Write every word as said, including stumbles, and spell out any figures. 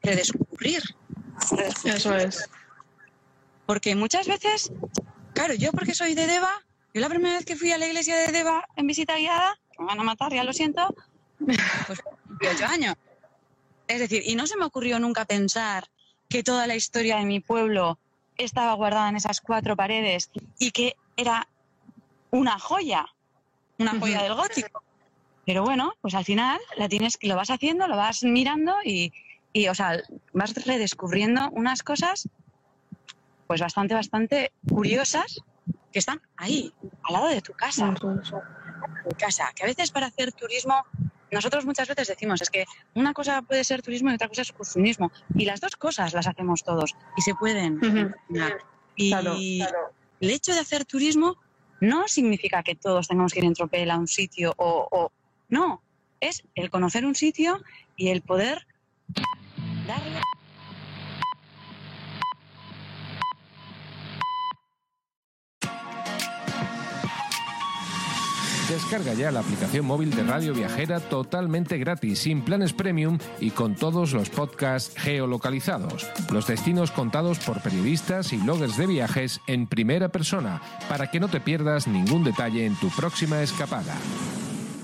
redescubrir. redescubrir. Eso es. Porque muchas veces, claro, yo porque soy de Deva, yo la primera vez que fui a la iglesia de Deva en visita guiada, me van a matar, ya lo siento, pues dieciocho años. Es decir, y no se me ocurrió nunca pensar que toda la historia de mi pueblo estaba guardada en esas cuatro paredes y que era una joya, una joya uh-huh. del gótico. Pero bueno, pues al final la tienes, lo vas haciendo, lo vas mirando y, y o sea, vas redescubriendo unas cosas pues bastante, bastante curiosas que están ahí, al lado de tu casa. Tu casa, que a veces para hacer turismo, nosotros muchas veces decimos, es que una cosa puede ser turismo y otra cosa es excursionismo. Y las dos cosas las hacemos todos y se pueden. Uh-huh. Y claro, claro. El hecho de hacer turismo no significa que todos tengamos que ir en tropel a un sitio o, o... No, es el conocer un sitio y el poder darle... Descarga ya la aplicación móvil de Radio Viajera totalmente gratis, sin planes premium y con todos los podcasts geolocalizados. Los destinos contados por periodistas y bloggers de viajes en primera persona, para que no te pierdas ningún detalle en tu próxima escapada.